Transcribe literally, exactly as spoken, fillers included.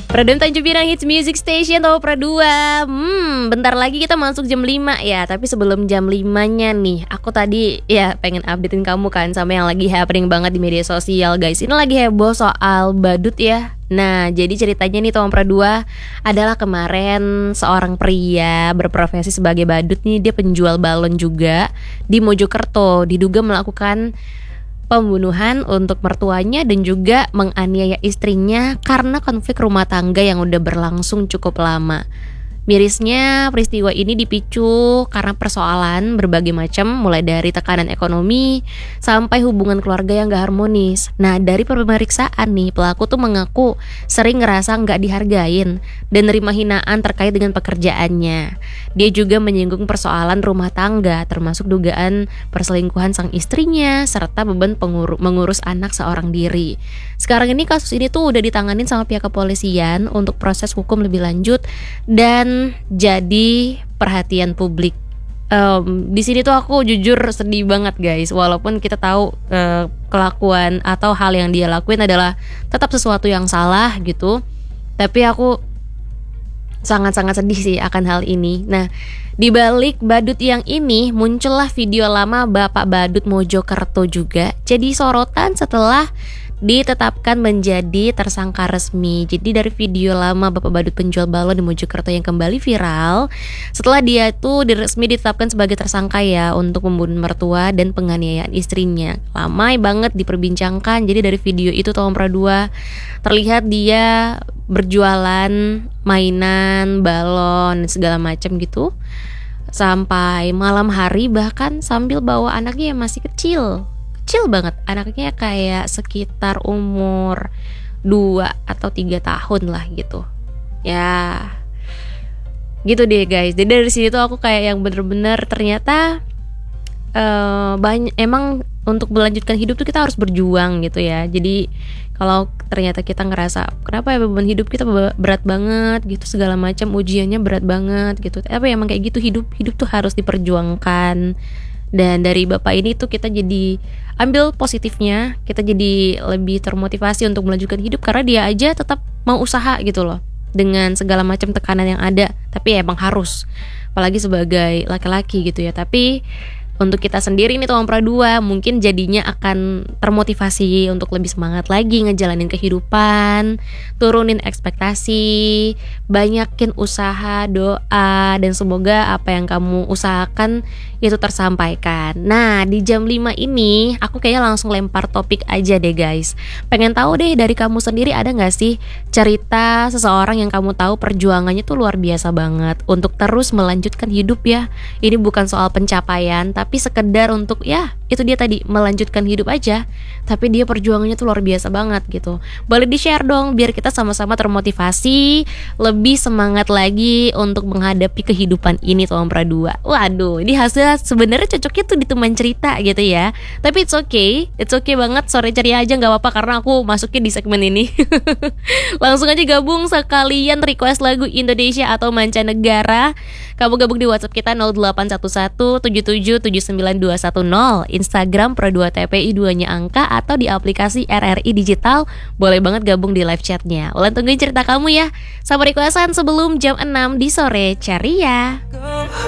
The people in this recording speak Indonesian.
Produm Tanjung Pinang Hits Music Station atau Pro dua. Hmm, bentar lagi kita masuk jam lima ya. Tapi sebelum jam lima-nya nih, aku tadi ya pengen updatein kamu kan sama yang lagi happening banget di media sosial, guys. Ini lagi heboh soal badut ya. Nah, jadi ceritanya nih Tom Pro dua adalah kemarin seorang pria berprofesi sebagai badut nih, dia penjual balon juga di Mojokerto, diduga melakukan pembunuhan untuk mertuanya dan juga menganiaya istrinya karena konflik rumah tangga yang udah berlangsung cukup lama. Mirisnya peristiwa ini dipicu karena persoalan berbagai macam, mulai dari tekanan ekonomi sampai hubungan keluarga yang gak harmonis. Nah, dari pemeriksaan nih, pelaku tuh mengaku sering ngerasa gak dihargain dan nerima hinaan terkait dengan pekerjaannya. Dia juga menyinggung persoalan rumah tangga, termasuk dugaan perselingkuhan sang istrinya serta beban penguru- mengurus anak seorang diri. Sekarang ini kasus ini tuh udah ditanganin sama pihak kepolisian untuk proses hukum lebih lanjut dan jadi perhatian publik. Um, di sini tuh aku jujur sedih banget, guys. Walaupun kita tahu uh, kelakuan atau hal yang dia lakuin adalah tetap sesuatu yang salah gitu, tapi aku sangat-sangat sedih sih akan hal ini. Nah, di balik badut yang ini muncullah video lama Bapak Badut Mojokerto juga jadi sorotan setelah ditetapkan menjadi tersangka resmi. Jadi dari video lama Bapak Badut penjual balon di Mojokerto yang kembali viral setelah dia tuh resmi ditetapkan sebagai tersangka ya untuk membunuh mertua dan penganiayaan istrinya. Lamai banget diperbincangkan. Jadi dari video itu Tom Pro dua terlihat dia berjualan mainan, balon, segala macam gitu sampai malam hari, bahkan sambil bawa anaknya yang masih kecil. Kecil banget, anaknya kayak sekitar umur dua atau tiga tahun lah gitu. Ya gitu deh, guys. Jadi dari sini tuh aku kayak yang bener-bener ternyata uh, banyak, emang untuk melanjutkan hidup tuh kita harus berjuang gitu ya. Jadi kalau ternyata kita ngerasa kenapa ya beban hidup kita berat banget gitu, segala macam ujiannya berat banget gitu, tapi emang kayak gitu, hidup hidup tuh harus diperjuangkan. Dan dari bapak ini tuh kita jadi ambil positifnya, kita jadi lebih termotivasi untuk melanjutkan hidup karena dia aja tetap mau usaha gitu loh dengan segala macam tekanan yang ada. Tapi ya emang harus, apalagi sebagai laki-laki gitu ya. Tapi untuk kita sendiri nih Tom Pro dua mungkin jadinya akan termotivasi untuk lebih semangat lagi ngejalanin kehidupan, turunin ekspektasi, banyakin usaha, doa, dan semoga apa yang kamu usahakan itu tersampaikan. Nah, di jam lima ini aku kayaknya langsung lempar topik aja deh, guys. Pengen tahu deh dari kamu sendiri, ada gak sih cerita seseorang yang kamu tahu perjuangannya tuh luar biasa banget untuk terus melanjutkan hidup ya. Ini bukan soal pencapaian, tapi tapi sekedar untuk ya itu dia tadi melanjutkan hidup aja, tapi dia perjuangannya tuh luar biasa banget gitu. Boleh di share dong biar kita sama-sama termotivasi lebih semangat lagi untuk menghadapi kehidupan ini Tom Pro dua. Waduh, ini hasil sebenarnya cocoknya tuh di teman cerita gitu ya, tapi it's okay, it's okay banget, sore ceria aja nggak apa-apa karena aku masuknya di segmen ini. Langsung aja gabung sekalian request lagu Indonesia atau mancanegara. Kamu gabung di WhatsApp kita nol delapan satu satu tujuh tujuh tujuh sembilan dua satu nol, Instagram Pro dua T P I dua-nya angka, atau di aplikasi R R I Digital. Boleh banget gabung di live chatnya. Ulan tungguin cerita kamu ya sama requestan sebelum jam enam di sore ceria.